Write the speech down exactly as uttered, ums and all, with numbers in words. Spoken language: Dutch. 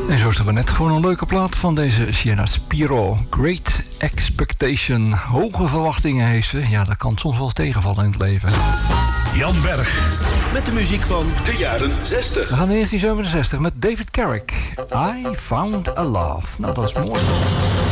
En zo staan we net gewoon een leuke plaat van deze Sienna Spiro. Great Expectation. Hoge verwachtingen heeft ze. Ja, dat kan soms wel eens tegenvallen in het leven. Jan Berg. Met de muziek van de jaren zestig. We gaan naar negentien zevenenzestig met David Carrick. I Found a Love. Nou, dat is mooi.